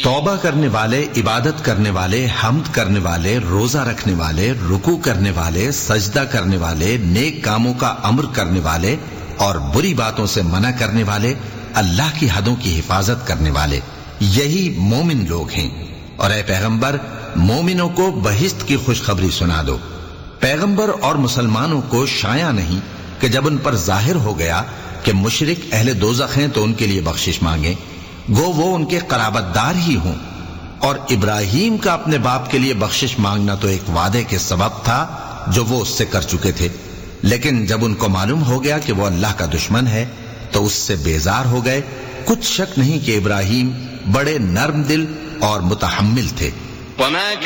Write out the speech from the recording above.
तौबा करने वाले, इबादत करने वाले, हम्द करने वाले, रोजा रखने वाले, रुकू करने वाले, सजदा करने वाले, नेक कामों का अम्र करने वाले और बुरी बातों से मना करने वाले, अल्लाह की हदों की हिफाजत करने वाले, यही मोमिन लोग हैं। और ऐ पैगंबर, मोमिनों को बहिश्त की खुशखबरी सुना दो। पैगंबर और मुसलमानों को शाया नहीं कि जब उन पर जाहिर हो गया कि मुशरिक अहले दोज़ख हैं तो उनके लिए बख्शिश मांगे, गो वो उनके कराबतदार ही हों। और इब्राहिम का अपने बाप के लिए बख्शिश मांगना तो एक वादे के सबब था जो वो उससे कर चुके थे, लेकिन जब उनको मालूम हो गया कि वो अल्लाह का दुश्मन है तो उससे बेजार हो गए। कुछ शक नहीं कि इब्राहिम बड़े नर्म दिल और मुतहम्मिल थे।